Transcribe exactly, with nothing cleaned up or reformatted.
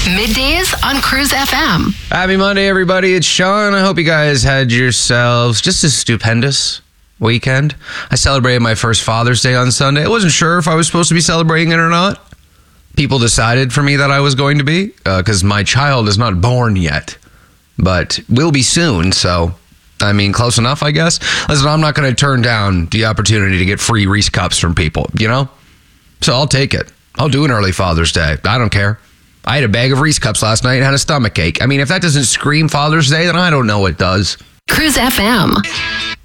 Middays on Cruise F M. Happy Monday, everybody. It's Sean. I hope you guys had yourselves just a stupendous weekend. I celebrated my first Father's Day on Sunday. I wasn't sure if I was supposed to be celebrating it or not. People decided for me that I was going to be, because uh, my child is not born yet, but will be soon, so... I mean, close enough, I guess. Listen, I'm not going to turn down the opportunity to get free Reese cups from people, you know? So I'll take it. I'll do an early Father's Day. I don't care. I had a bag of Reese cups last night and had a stomach ache. I mean, if that doesn't scream Father's Day, then I don't know what does. Cruise F M.